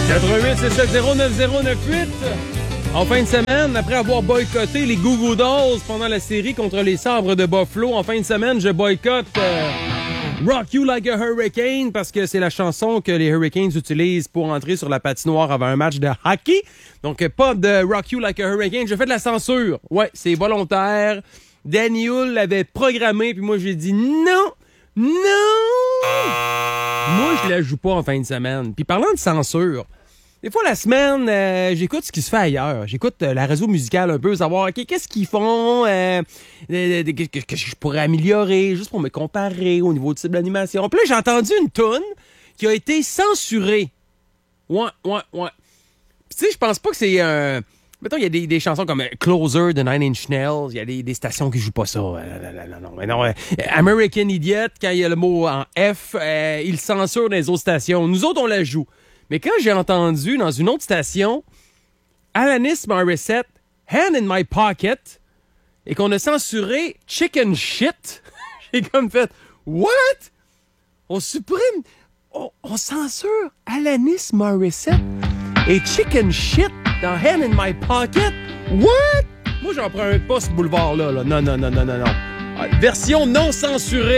88-770-9098. En fin de semaine, après avoir boycotté les Goo Goo Dolls pendant la série contre les Sabres de Buffalo, en fin de semaine, je boycotte Rock You Like a Hurricane parce que c'est la chanson que les Hurricanes utilisent pour entrer sur la patinoire avant un match de hockey. Donc, pas de Rock You Like a Hurricane. Je fais de la censure. Ouais, c'est volontaire. Daniel l'avait programmé, puis moi, j'ai dit non! Non! Moi, je la joue pas en fin de semaine. Puis parlant de censure, des fois, la semaine, j'écoute ce qui se fait ailleurs. J'écoute la radio musicale un peu, savoir qu'est-ce qu'ils font, que je pourrais améliorer, juste pour me comparer au niveau du type d'animation. Puis là, j'ai entendu une toune qui a été censurée. Ouais. Puis tu sais, je pense pas que c'est... mettons, il y a des chansons comme Closer de Nine Inch Nails. Il y a des stations qui jouent pas ça. Non. American Idiot, quand il y a le mot en F, il censure dans les autres stations. Nous autres, on la joue. Mais quand j'ai entendu dans une autre station Alanis Morissette, Hand in My Pocket, et qu'on a censuré Chicken Shit, j'ai comme fait, what? On supprime, on censure Alanis Morissette et Chicken Shit dans Hand in My Pocket? What? Moi, j'en prends un pas ce boulevard-là. Là. Non. Version non censurée.